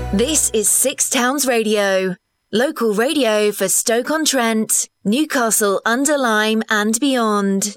This is Six Towns Radio, local radio for Stoke-on-Trent, Newcastle-under-Lyme and beyond.